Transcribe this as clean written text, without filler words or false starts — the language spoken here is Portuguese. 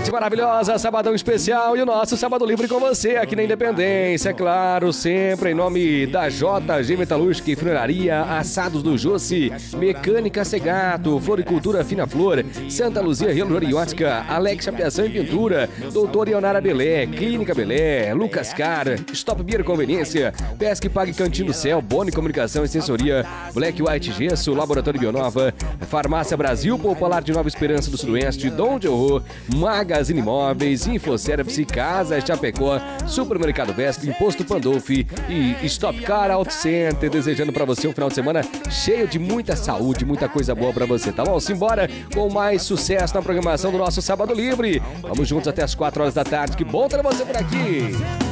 tarde maravilhosa, sabadão especial e o nosso Sábado Livre com você aqui na Independência, claro, sempre em nome da JG Metalúrgica e Funilaria, Assados do Jossi, Mecânica Segato, Floricultura Fina Flor, Santa Luzia Reloriótica, Alex Chapeação e Pintura, Doutor Ionara Belé, Clínica Belé, Lucas Car, Stop Beer Conveniência, Pesque Pague Cantinho do Céu, Boni Comunicação e Sensoria, Black White Gesso, Laboratório Bionova, Farmácia Brasil, Popular de Nova Esperança do Sudoeste, Dom de Horror, Magazine Imóveis, Infoservice, Casa Chapecó, Supermercado Vesp, Imposto Pandolfi e Stop Car Auto Center, desejando pra você um final de semana cheio de muita saúde, muita coisa boa pra você, tá bom? Simbora com mais sucesso na programação do nosso Sábado Livre. Vamos juntos até as 4 horas da tarde, que bom ter você por aqui.